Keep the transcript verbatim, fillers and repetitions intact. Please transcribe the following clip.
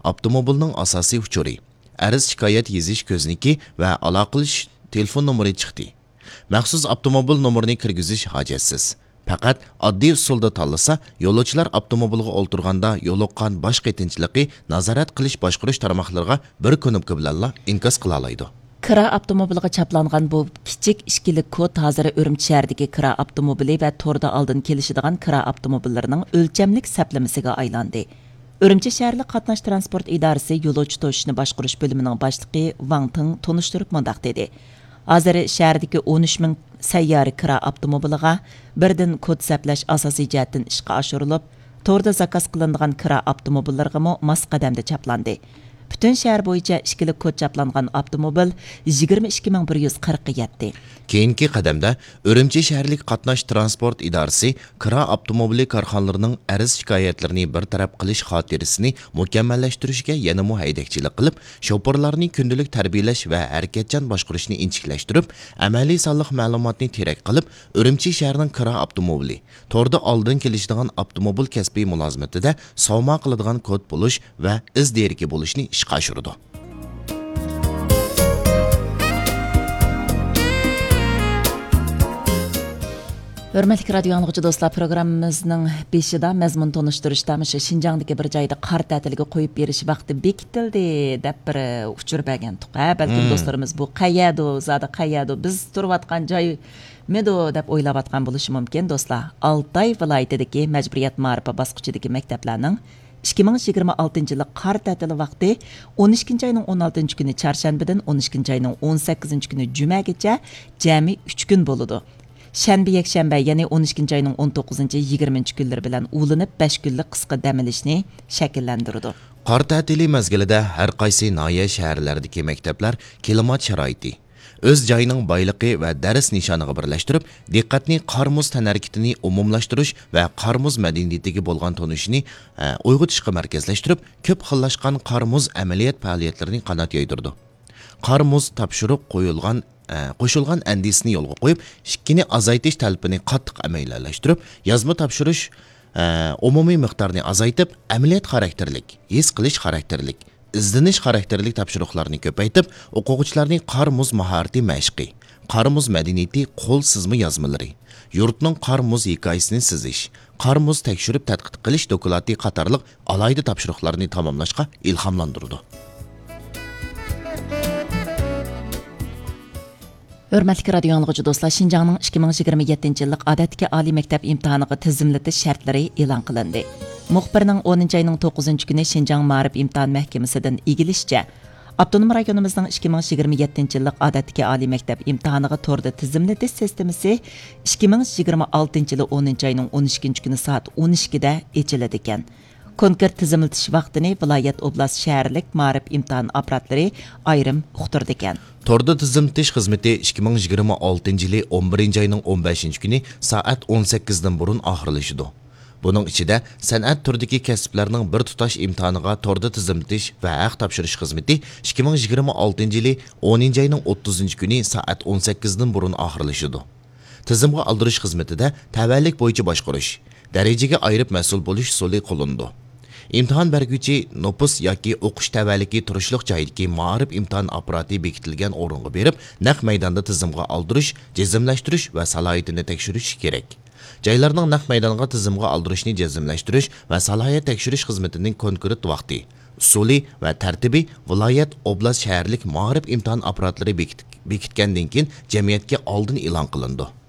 avtomobilning asosiy uchuri, arz shikoyat yezish ko'zniki va aloqa qilish telefon nomeri chiqdi. Maxsus avtomobil nomerini kirgizish hojatsiz. Faqat oddiy usulda tanlasa, yo'lovchilar avtomobilga o'ltirganda yo'liqqan boshqa tinchlikni nazorat qilish boshqarish tarmoqlariga bir kunubki bilanla inkos qila oladi. Kira avtomobiliga chaplangan bu kichik ishkilik kod hozir Urumchi shahridagi kira avtomobili va to'rda oldin kelishadigan kira avtomobillarining o'lchamlik saplamasiga aylandi. Urumchi shaharlik qatnash transport idorasi yo'lovchi to'shishni boshqarish bo'limining boshlig'i Wang Ting tunishtirib mundaq dedi. Hozir shahardagi o'n uch ming sayyora kira avtomobiliga birdan kod saplash asosiy jihatdan ishga oshirilib, to'rda zakaz qilinadigan kira avtomobillarga mos qadamda chaplandi. Bütün shahar bo'yicha ishkilik kod chaplangan avtomobil yigirma ikki ming bir yuz qirq ga yetdi. Keyingi qadamda Urumchi shaharlik qatnash transport idorasi kira avtomobili korxonalarining arz shikoyatlarini bartaraf qilish xotirasini mukammallashtirishga yana mu haydakchilik qilib, shoferlarning kundalik tarbiyalash va harakatchan boshqarishni inchiklashtirib, amaliy sonliq ma'lumotni terak qilib, Urumchi shaharining kira avtomobili to'rda oldin kelishadigan avtomobil kasbiy mulozimatida savmo qiladigan kod bo'lish va iz derigi bo'lishni ishga oshirdi. Hörmətli radio anlıqçı dostlar, programımızın beşida məzmun tonuşturuşda Şinjandakı bir joyda qar ta'tiliga qo'yib berish vaqti bekitildi deb bir uchur bergan tuqa. Balkim hmm. do'stlarimiz bu qayerdo, zada qayerdo biz turayotgan joy medo deb o'ylayotgan bo'lishi mumkin do'stlar. Altay viloyatidagi majburiyat ma'rifa bosqichidagi maktablarning ikki ming yigirma oltinchi yil qar ta'tili vaqti o'n ikkinchi oyning o'n oltinchi kuni chorshanbadan o'n ikkinchi oyning o'n sakkizinchi kuni jumagacha jami uch kun bo'ladi. Shanba yakshanba, ya'ni o'n ikkinchi oyning o'n to'qqizinchi yigirmanchi kunlari bilan ulanib besh kunlik qisqa dam olishni shakllantirdi. Qor ta'tili mezgilida har qaysi noya shaharlardagi maktablar klimat sharoiti, o'z joyining boyligi va dars nishoniga birlashtirib, diqqatni qor muz tanarkitini umumlashtirish va qor muz madaniyatiga bo'lgan tonishni uyg'otishga markazlashtirib, ko'p xillashgan qor muz amaliyot faoliyatlarini qanot yoydirdi. Qor muz topshiriq qo'yilgan qo'shilgan andisini yo'lga qo'yib, shikkini azaytish talabini qattiq amaliyalashtirib, yozma topshirish umumiy miqdorni azaytib, amaliyot xarakterlik, his qilish xarakterlik, izlanish xarakterlik topshiriqlarni ko'paytib, o'quvchilarning qor muz mahorati mashqi, qor muz madaniyati qo'l sizma yozmalari, yurtning qor muz hikoyasini sizish, qor muz tekshirib tadqiq qilish doklati qatorliq alayda topshiriqlarni tamomlashga ilhomlantirdi. Hörmətli radio anlıqçı dostlar, Şinjanның ikki ming yigirma yettinchi yillik odatdagi oliy maktab imtihoniga tizimlatish shartlari e'lon qilindi. Muxbirning o'ninchi oyning to'qqizinchi kuni Şinjan ma'rif imtihon mahkamasidan egilishicha, Avtonom rayonimizning ikki ming yigirma yettinchi yillik odatdagi oliy maktab imtihoniga to'rda tizimlatish sistemasi ikki ming yigirma oltinchi yil o'ninchi oyning o'n ikkinchi kuni soat o'n ikkida ochiladi ekan. Konkret tizimlatish vaqtini viloyat oblast shaharlik ma'rif imtihon apparatlari ayrim uqtirdi ekan. To'rda tizimlatish xizmati ikki ming yigirma oltinchi yil o'n birinchi oyning o'n beshinchi kuni soat o'n sakkizdan burun oxirlashidi. Buning ichida san'at turidagi kasblarning bir tutash imtihoniga to'rda tizimlatish va haq topshirish xizmati ikki ming yigirma oltinchi yil o'ninchi oyning o'ttizinchi kuni soat o'n sakkizdan burun oxirlashidi. Tizimga aldirish xizmatida tavallik bo'yicha boshqarish, darajaga ayirib mas'ul bo'lish usuli qo'llandi. İmtihan bergüchi nopus yoki o'qish tavalligi turishliq joyidagi ma'rif imtihon apparati bekitilgan o'ringa berib, naq maydonda tizimga aldirish, jazmlashtirish va salohiyatini tekshirish kerak. Joylarning naq maydonga tizimga aldirishni jazmlashtirish va salohiyat tekshirish xizmatining konkret vaqti, usuli va tartibi viloyat, oblast, shaharlik ma'rif imtihon apparatlari bekitgandan keyin jamiyatga oldin e'lon qilindi.